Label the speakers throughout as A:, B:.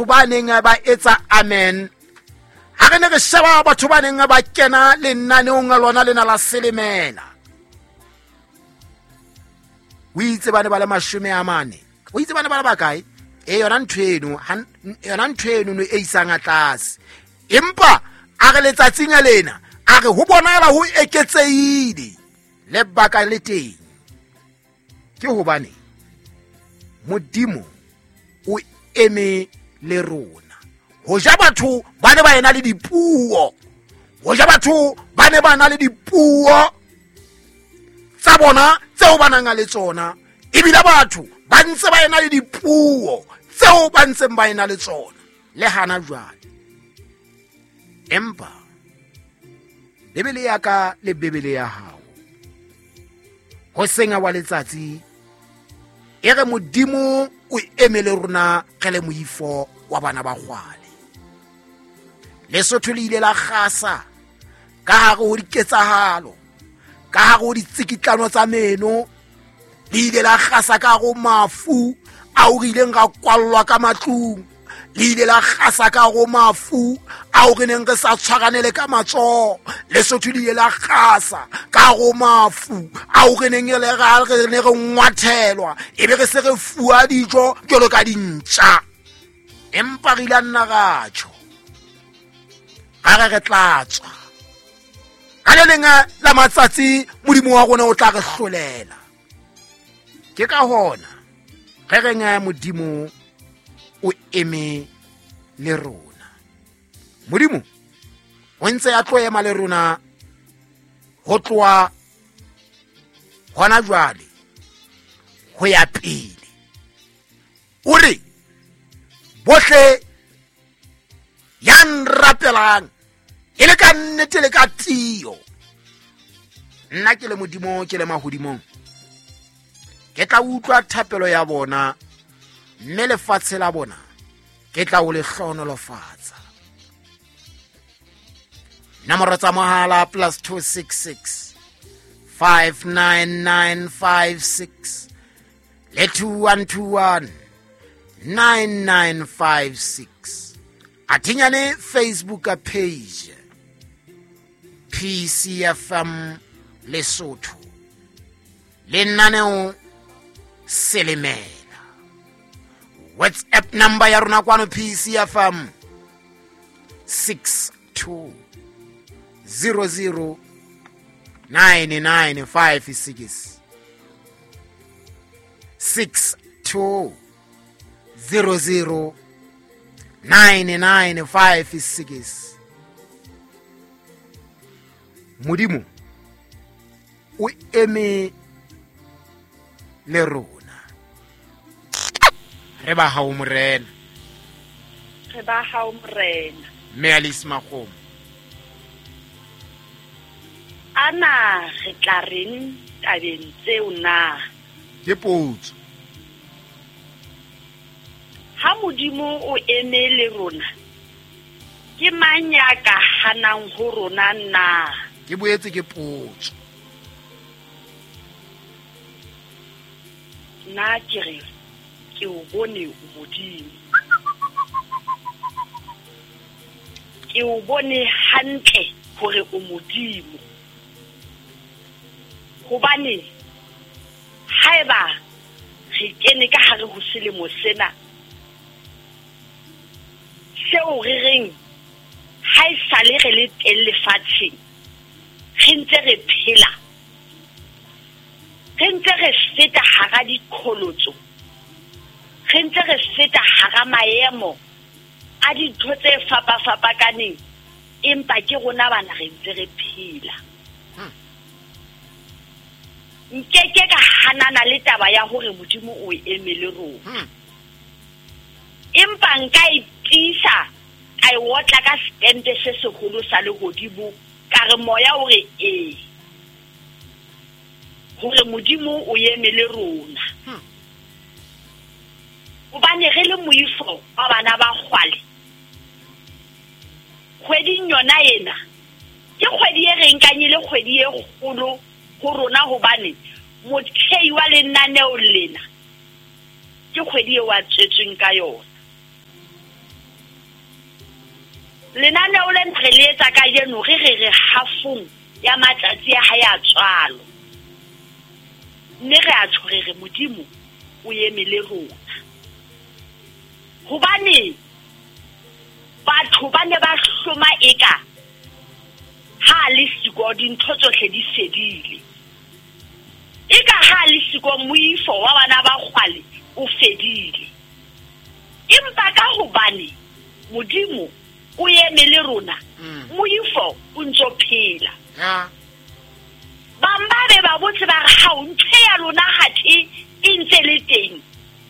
A: ba neng ba etsa amen ha re ne re sheba batho ba neng ba kena lenaneong la lona lena la selemela o itse ba ne ba le 40 o itse ba ne ba le bakae yona ntweno no e isang tlase empa a re letsatsing lena a re ho bonala ho eketseile le baka le teng ke hobane modimo o eme le rona ho ja batho ba ne ba ena le dipuo ho ja batho ba ne ba na le dipuo tsa bona tseo ba nang le tsona ebile batho ba ntse ba ena le dipuo tseo ba ntseng ba ena le tsona le hana jwale empa bebele ya ka le bebele ya hao ho senga wa letsatsi e re modimo o emele rona ke le moifo wa bana ba kgwale Lesotho le ile la gasa ka hare ho diketsahalo ka hare ho ditsikitlano tsa meno le ile la gasa ka go mafu a o rileng ga kwallwa ka matlung le ile la gasa ka go mafu a o reneng re sa tshwaranele ka matso Lesotho le ile la gasa ka go mafu a o reneng le ga re ne re ngwathelwa e be re se re fuwa dijo jolo ka dintša empa re ile nna gatsho ga re tlatswa ka le lenga la matsatsi modimo wa rona o tla re hlolela ke ka hona ge re nga modimo o eme le rona modimo o ntse ya tloema le rona ho tloa hona jwale ho ya pele o re bohle ya nrapelang e le ka nnete le ka tio nna ke le modimo ke le mahodimong ke tla utlwa thapelo ya bona mme lefatshe la bona ke tla o le hlonolofatsa nomoro tsa mohala +266 59956 le 2121 9956 atinyane Facebook page PCFM Lesotho lenaneo selemela WhatsApp number ya rona kwano PCFM 62009956 62009956 modimo o eme le rona re ba ha o morena me Alice Makgomo
B: ana re tla reng tabeng tseo na
A: ke potso
B: ha modimo o eme le rona ke manyaka hanang ho rona na
A: ke boetse ke potso
B: na ke re ke o bone modimo ke o bone hantle hore o modimo hobane haeba re kene ka hare ho selemo sena seo re reng ha e sale re le teng lefatsheng re ntse re phela re ntse re feta hara dikholotso re ntse re feta hara maemo a dintho tse fapafapakaneng empa ke rona bana re ntse re phela nkeke ka hanana le taba ya hore modimo o eme le rona empa nka itisa ka e wotla ka stente se segolo sa lehodimo ka re moya o re hore modimo o eme le rona hobane re le moifo ba bana ba kgwale kgweding yona ena ke kgwedi e re nkanye le kgwedi e kgolo ho rona hobane mothei wa lenaneo lena ke kgwedi e wa tswetsweng ka yona lenaneo lena re le etsa ka jeno re hafung ya matsatsi a haya tswalo mme re a tshwere Modimo o emele rona hobane batho ba ne ba hloma eka ha le siko dintho tsohle di fedile eka ha le siko moifo wa bana ba kgwale o fedile empa ka hobane Modimo o emele rona moifo o ntso phela bamba be ba botse ba ha o ntse ya lona hathi intse le teng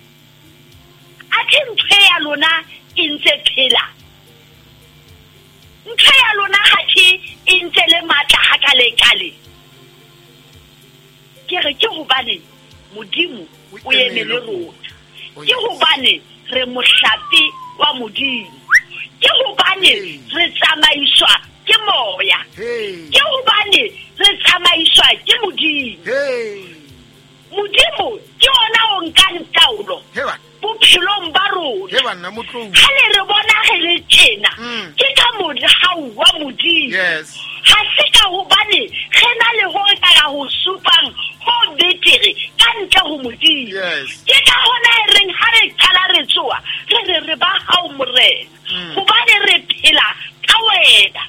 B: a ntse ya lona intse phela ntse ya lona hathi intse le matla hakale ke re ke hobane Modimo o emele rona ke hobane re mohlapi wa Modimo ke hobane re tsamaiswa ke moya ke hobane re tsamaiswa ke Modimo Modimo ke ona o nkang taolo bophelong ba rona ha le re bona re tjena ke ka modimo wa Modimo ha se ka hobane ge na le ho ka ho supang ho betere ka ntle ho Modimo ke ka hona reng ha re qala re tsoa re ba ha o morena hobane re phela ka wena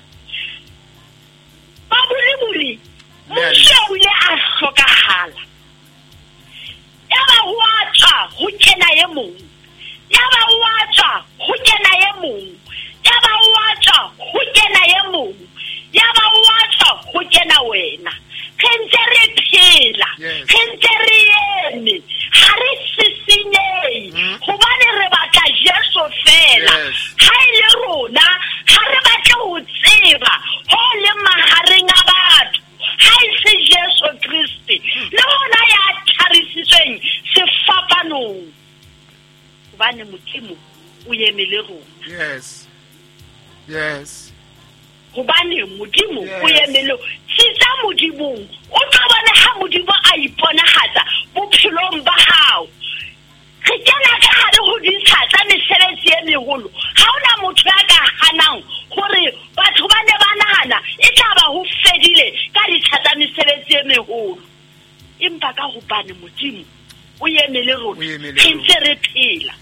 B: ba buli mose o ile a hlokahala yaba watsa ho kena ye mong yaba watsa ho kena ye mong yaba watsa ho kena ye mong yaba watsa ho kena wena kentse re phela kentse re eme ha re sisinei hobane re batla Jesu fela ha ile rona ha re batla ho tseba ho le mahareng a batho ha se Jesu Kristi le hona ya tharisitsweng sefapanong hobane Modimo o emele rona hobane Modimo o emele tsa Modimong o tla bona ha Modimo a iponahatsa bophelong ba hao re kena ka hare ho dithatsa mesebetsi e meholo ha ona motho ya ka hanang hore batho ba ne ba nahana e tla ba ho fedile ka dithatsa mesebetsi e meholo empa ka hobane Modimo o emele rona re ntse re phela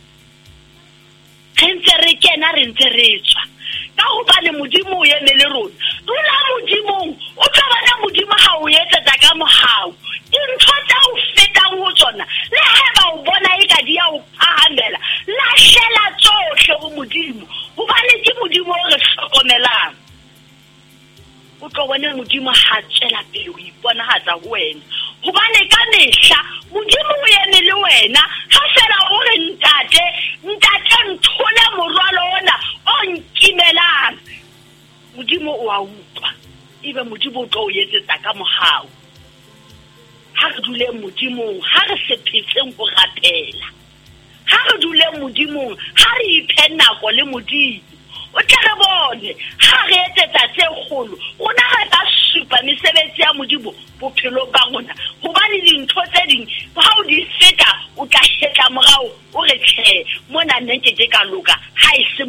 B: re ntse re kena re ntse re tswa ka hobane Modimo o emele rona dula Modimong o tla bona Modimo ha o etsetsa ka mohau dintho tsa o fetang ho tsona le haeba o bona eka di ya o phahamela lahlela tsohle ho Modimo hobane ke Modimo o re hlokomelang o tlo bona Modimo ha tsela pele o iponahatsa ho wena hobane ka mehla Modimo o emele wena ha fela o re ntate nthole morwalo ona o nkimelang Modimo o a utlwa ebe Modimo o tlo o etsetsa ka mohau ha re dule Modimong ha re se phetseng ho rapela ha re dule Modimong ha re iphe nako le Modimo o tla re bone ha re etsetsa tse kgolo rona re ba supa mesebetsi ya Modimo bophelo ba rona hobane dintho tse ding ha o di feta o tla hetla morao o re tle mona nnete ke ka loka ha e se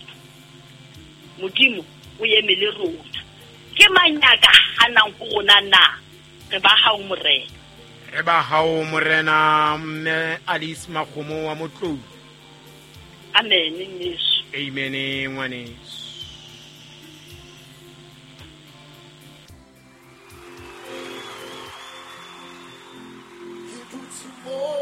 B: Modimo o emele rona ke manyaka hanang ho rona na re ba ha o morena
A: mme Alice Makgomo wa Motlou
B: amen Yesu
A: amen ngwaneso
C: more